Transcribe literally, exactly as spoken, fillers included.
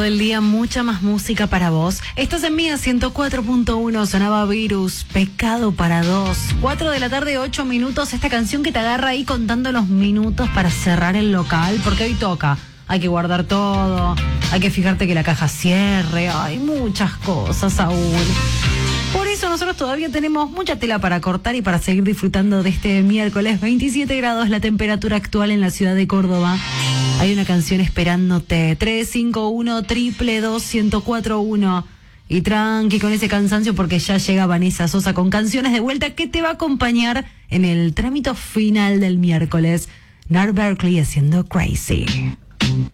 del día, mucha más música para vos. Estás en Mía ciento cuatro punto uno, sonaba Virus, Pecado para dos. cuatro de la tarde, ocho minutos, esta canción que te agarra ahí contando los minutos para cerrar el local, porque hoy toca. Hay que guardar todo, hay que fijarte que la caja cierre, hay muchas cosas aún. Por eso nosotros todavía tenemos mucha tela para cortar y para seguir disfrutando de este miércoles. veintisiete grados la temperatura actual en la ciudad de Córdoba. Hay una canción esperándote. tres cinco uno, dos dos dos, uno cero cuatro uno. Y tranqui con ese cansancio porque ya llega Vanessa Sosa con Canciones de Vuelta que te va a acompañar en el trámite final del miércoles. Gnarls Barkley haciendo Crazy.